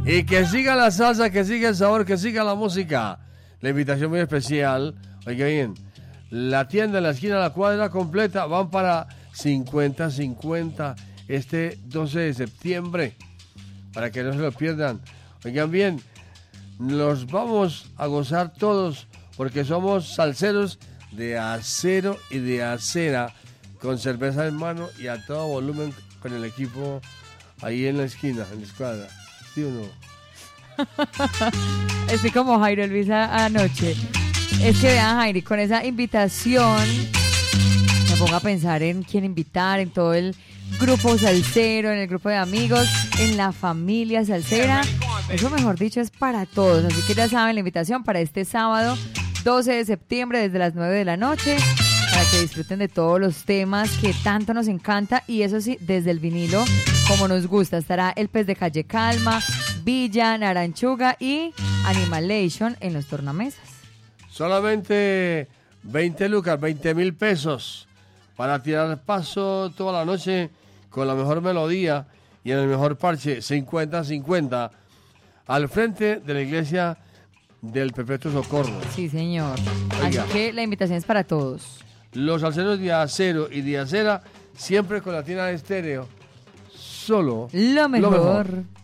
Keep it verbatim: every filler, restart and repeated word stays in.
Y que siga la salsa, que siga el sabor, que siga la música. La invitación muy especial. Oiga bien, la tienda en la esquina de la cuadra completa van para cincuenta cincuenta este doce de septiembre. Para que no se lo pierdan. Oigan bien, nos vamos a gozar todos porque somos salseros de acero y de acera, con cerveza en mano y a todo volumen con el equipo ahí en la esquina, en la escuadra. ¿Sí o no? Estoy como Jairo Luis a- anoche. Es que vean, Jairi, con esa invitación me pongo a pensar en quién invitar, en todo el grupo salsero, en el grupo de amigos, en la familia salsera. Eso, mejor dicho, es para todos. Así que ya saben, la invitación para este sábado doce de septiembre desde las nueve de la noche, para que disfruten de todos los temas que tanto nos encanta, y eso sí, desde el vinilo, como nos gusta. Estará El Pez de Calle Calma, Villa, Naranchuga y Animalation en los tornamesas. Solamente veinte lucas, veinte mil pesos para tirar paso toda la noche con la mejor melodía y en el mejor parche, cincuenta cincuenta, al frente de la iglesia del Perpetuo Socorro. Sí, señor. Oiga. Así que la invitación es para todos. Los salseros de acero y de acera, siempre con Latina Estéreo. Solo Lo mejor. Lo mejor.